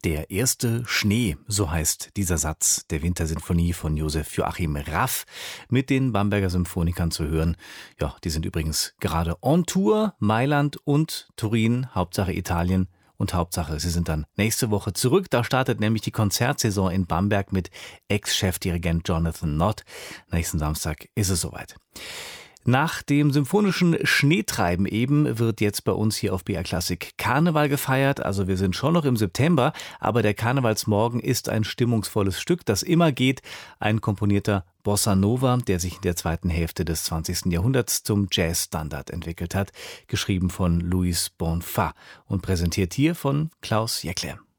Der erste Schnee, so heißt dieser Satz der Wintersinfonie von Josef Joachim Raff mit den Bamberger Symphonikern zu hören. Ja, die sind übrigens gerade on Tour, Mailand und Turin, Hauptsache Italien und Hauptsache, sie sind dann nächste Woche zurück. Da startet nämlich die Konzertsaison in Bamberg mit Ex-Chefdirigent Jonathan Nott. Nächsten Samstag ist es soweit. Nach dem symphonischen Schneetreiben eben wird jetzt bei uns hier auf BR Klassik Karneval gefeiert. Also wir sind schon noch im September, aber der Karnevalsmorgen ist ein stimmungsvolles Stück, das immer geht. Ein komponierter Bossa Nova, der sich in der zweiten Hälfte des 20. Jahrhunderts zum Jazzstandard entwickelt hat, geschrieben von Louis Bonfa und präsentiert hier von Klaus Jäckler.